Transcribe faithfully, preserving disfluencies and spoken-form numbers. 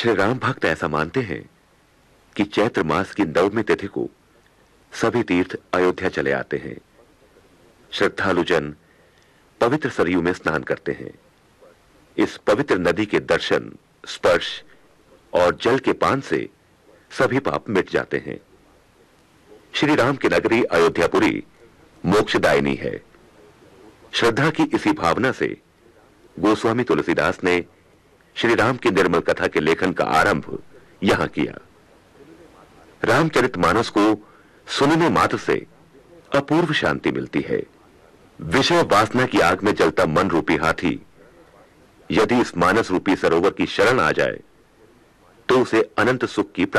श्री राम भक्त ऐसा मानते हैं कि चैत्र मास की नवमी तिथि को सभी तीर्थ अयोध्या चले आते हैं। श्रद्धालु जन पवित्र सरयू में स्नान करते हैं। इस पवित्र नदी के दर्शन, स्पर्श और जल के पान से सभी पाप मिट जाते हैं। श्री राम की नगरी अयोध्यापुरी मोक्षदायिनी है। श्रद्धा की इसी भावना से गोस्वामी तुलसीदास ने श्री राम की निर्मल कथा के लेखन का आरंभ यहां किया। रामचरितमानस को सुनने मात्र से अपूर्व शांति मिलती है। विषय वासना की आग में जलता मन रूपी हाथी यदि इस मानस रूपी सरोवर की शरण आ जाए तो उसे अनंत सुख की